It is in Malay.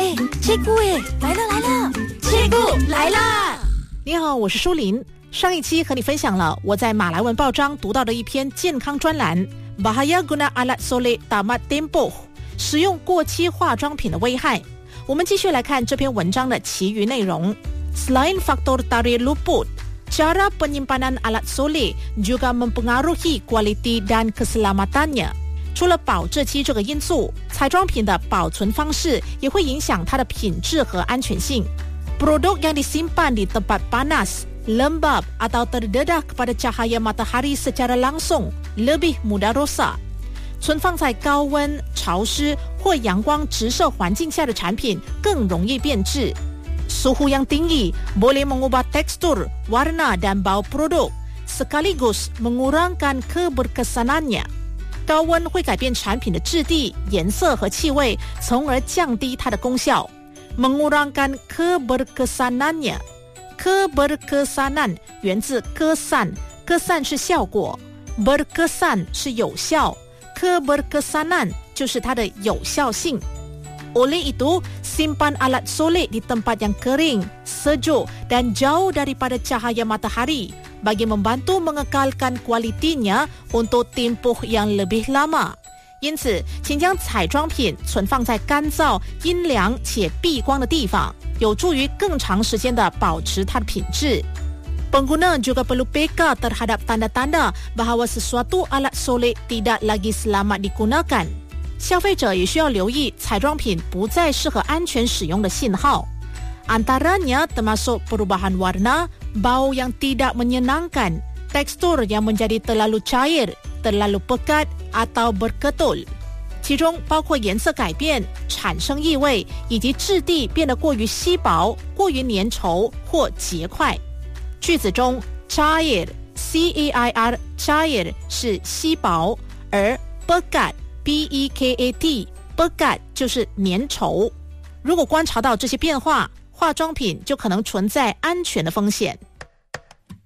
切姑来了，切姑来啦！ 你好，我是舒琳。上一期和你分享了我在马来文报章读到的一篇健康专栏 Bahaya guna alat solek tamat tempoh 使用过期化妆品的危害。我们继续来看这篇文章的其余内容。 Selain faktor tarik luput, cara penyimpanan alat solek juga mempengaruhi kualiti dan keselamatannya。 除了保质期这个因素，彩妆品的保存方式也会影响它的品质和安全性。 Produk yang disimpan di tempat panas, lembab atau terdedah kepada cahaya matahari secara langsung lebih mudah rosak。 存放在高温、潮湿或阳光直射环境下的产品更容易变质。 Suhu yang tinggi boleh mengubah tekstur, warna dan bau produk, sekaligus mengurangkan keberkesanannya。 高温会改变产品的质地、颜色和气味，从而降低它的功效。 Mengurangkan keberkesanannya。 Keberkesanan 源自歌散，歌散是效果， berkesan 是有效， keberkesanan 就是它的有效性。 Oleh itu, simpan alat solek di tempat yang kering, sejuk dan jauh daripada cahaya matahari bagi membantu mengekalkan kualitinya untuk tempoh yang lebih lama。 因此，请将彩妆品存放在干燥、阴凉且避光的地方，有助于更长时间的保持它的品质。 Pengguna juga perlu peka terhadap tanda-tanda bahawa sesuatu alat solek tidak lagi selamat digunakan。 消费者也需要留意彩妆品不再适合安全使用的信号。 Antaranya termasuk perubahan warna, bau yang tidak menyenangkan, tekstur yang menjadi terlalu cair, terlalu pekat atau berketul。 其中包括颜色改变、产生异味，以及质地变得过于稀薄、过于粘稠或结块。句子中 cair C-A-I-R cair 是稀薄，而 pekat B-E-K-A-T pekat 就是粘稠。如果观察到这些变化，化妆品就可能存在安全的风险。